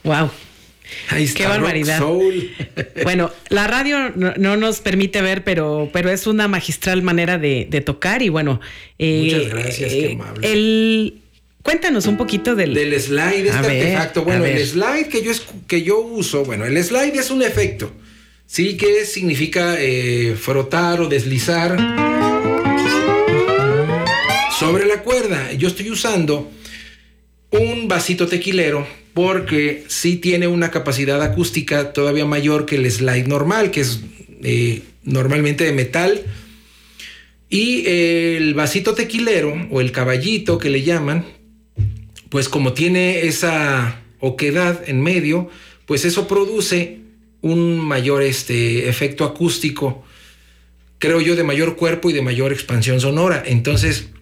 Wow. Ahí está, qué barbaridad. Rock Soul. Bueno, la radio no nos permite ver, pero es una magistral manera de tocar y bueno. Muchas gracias, qué amable. Cuéntanos un poquito del slide, artefacto. Bueno, el slide que yo uso, bueno, el slide es un efecto, ¿sí? Que significa frotar o deslizar sobre la cuerda. Yo estoy usando un vasito tequilero porque sí tiene una capacidad acústica todavía mayor que el slide normal, que es normalmente de metal. Y el vasito tequilero o el caballito que le llaman, pues como tiene esa oquedad en medio, pues eso produce un mayor efecto acústico, creo yo, de mayor cuerpo y de mayor expansión sonora. Entonces,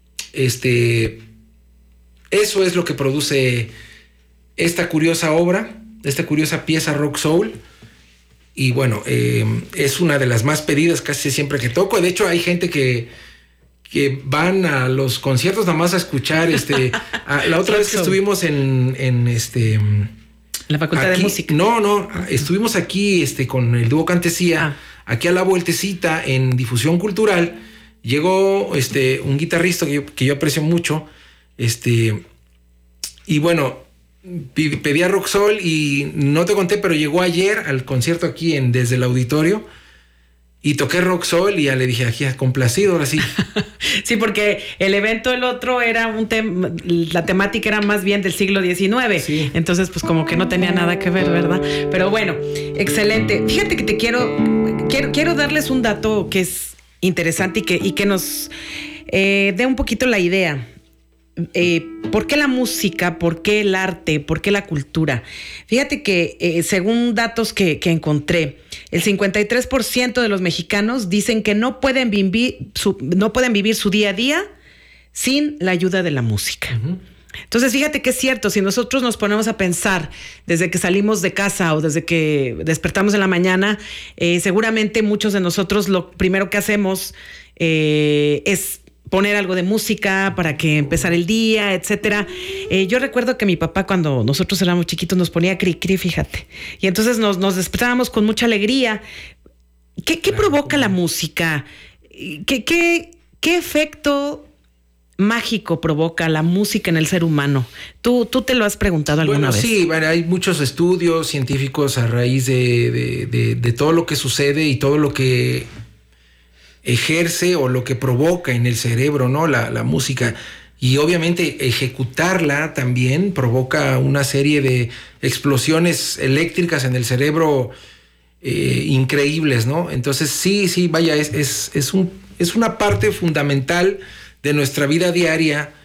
eso es lo que produce esta curiosa obra, esta curiosa pieza Rock Soul. Y bueno, es una de las más pedidas casi siempre que toco. De hecho, hay gente que van a los conciertos nada más a escuchar la otra vez que estuvimos en la Facultad de Música. No, estuvimos aquí con el dúo Cantesía, aquí a la vueltecita en Difusión Cultural. Llegó un guitarrista que yo aprecio mucho, y bueno, pedía Rock Soul y no te conté, pero llegó ayer al concierto aquí desde el auditorio. Y toqué Rock Soul y ya le dije, aquí complacido, ahora sí. Sí, porque el evento, el otro, era la temática era más bien del siglo XIX. Sí. Entonces, pues como que no tenía nada que ver, ¿verdad? Pero bueno, excelente. Fíjate que quiero darles un dato que es interesante y que nos dé un poquito la idea. ¿Por qué la música? ¿Por qué el arte? ¿Por qué la cultura? Fíjate que según datos que encontré, el 53% de los mexicanos dicen que no pueden vivir su día a día sin la ayuda de la música. Uh-huh. Entonces, fíjate que es cierto, si nosotros nos ponemos a pensar desde que salimos de casa o desde que despertamos en la mañana, seguramente muchos de nosotros lo primero que hacemos es poner algo de música para que empezara el día, etcétera. Yo recuerdo que mi papá, cuando nosotros éramos chiquitos, nos ponía cri-cri, fíjate. Y entonces nos despertábamos con mucha alegría. ¿Qué provoca la música? ¿Qué efecto mágico provoca la música en el ser humano? ¿Tú te lo has preguntado alguna vez? Sí, hay muchos estudios científicos a raíz de todo lo que sucede y todo lo que ejerce o lo que provoca en el cerebro, ¿no? La música. Y obviamente ejecutarla también provoca una serie de explosiones eléctricas en el cerebro increíbles, ¿no? Entonces sí, vaya, es una parte fundamental de nuestra vida diaria